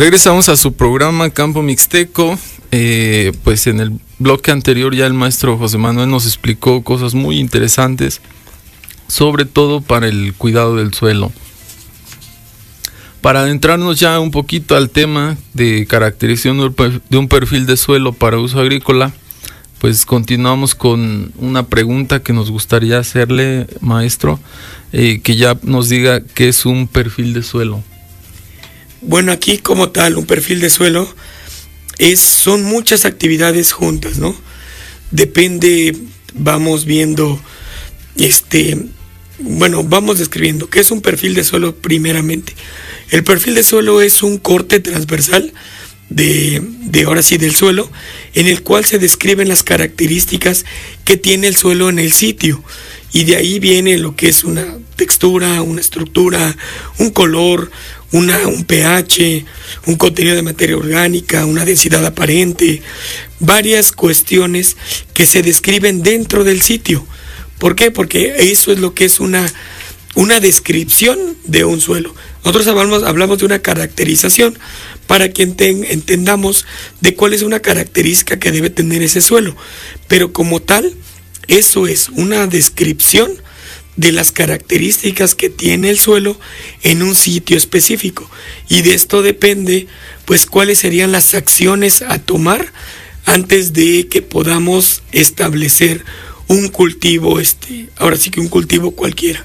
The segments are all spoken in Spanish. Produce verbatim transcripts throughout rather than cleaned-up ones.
Regresamos a su programa Campo Mixteco. Eh, pues en el bloque anterior ya el maestro José Manuel nos explicó cosas muy interesantes, sobre todo para el cuidado del suelo. Para adentrarnos ya un poquito al tema de caracterización de un perfil de suelo para uso agrícola, pues continuamos con una pregunta que nos gustaría hacerle, maestro, eh, que ya nos diga qué es un perfil de suelo. Bueno, aquí como tal, un perfil de suelo es, son muchas actividades juntas, ¿no? Depende, vamos viendo, este, bueno, vamos describiendo qué es un perfil de suelo primeramente. El perfil de suelo es un corte transversal de, de ahora sí del suelo, en el cual se describen las características que tiene el suelo en el sitio, y de ahí viene lo que es una textura, una estructura, un color, una, un pH, un contenido de materia orgánica, una densidad aparente, varias cuestiones que se describen dentro del sitio. ¿Por qué? Porque eso es lo que es una, una descripción de un suelo. Nosotros hablamos, hablamos de una caracterización para que enten, entendamos de cuál es una característica que debe tener ese suelo. Pero como tal, eso es una descripción de las características que tiene el suelo en un sitio específico. Y de esto depende, pues, cuáles serían las acciones a tomar antes de que podamos establecer un cultivo, este, ahora sí que un cultivo cualquiera.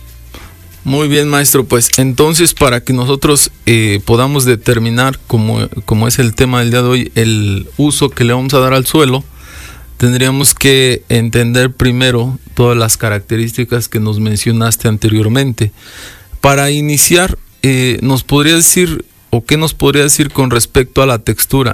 Muy bien, maestro, pues entonces para que nosotros eh, podamos determinar, como, como es el tema del día de hoy, el uso que le vamos a dar al suelo, tendríamos que entender primero todas las características que nos mencionaste anteriormente. Para iniciar, eh, ¿nos podría decir o qué nos podría decir con respecto a la textura?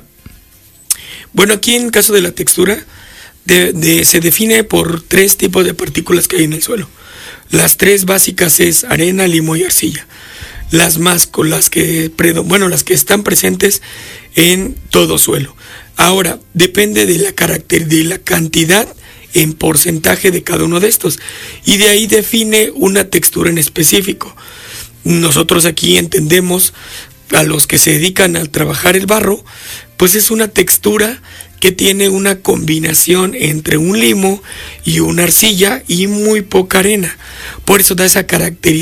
Bueno, aquí en el caso de la textura, de, de, se define por tres tipos de partículas que hay en el suelo. Las tres básicas es arena, limo y arcilla. Las más con las que, bueno, las que están presentes en todo suelo. Ahora, depende de la carácter, de la cantidad en porcentaje de cada uno de estos. Y de ahí define una textura en específico. Nosotros aquí entendemos, a los que se dedican a trabajar el barro, pues es una textura que tiene una combinación entre un limo y una arcilla y muy poca arena. Por eso da esa característica